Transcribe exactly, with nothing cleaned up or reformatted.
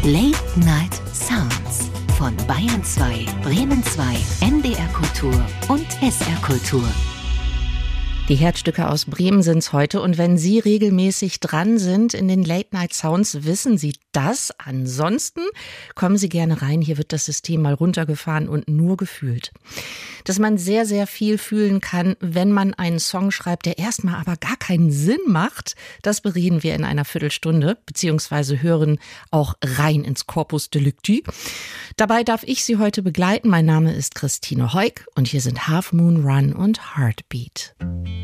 Late Night Sounds von Bayern zwei, Bremen zwei, N D R Kultur und S R Kultur. Die Herzstücke aus Bremen sind's heute und wenn Sie regelmäßig dran sind in den Late Night Sounds, wissen Sie das. Ansonsten kommen Sie gerne rein, hier wird das System mal runtergefahren und nur gefühlt. Dass man sehr, sehr viel fühlen kann, wenn man einen Song schreibt, der erstmal aber gar keinen Sinn macht, das bereden wir in einer Viertelstunde, beziehungsweise hören auch rein ins Corpus Delicti. Dabei darf ich Sie heute begleiten. Mein Name ist Christine Heuk und hier sind Half Moon Run und Heartbeat.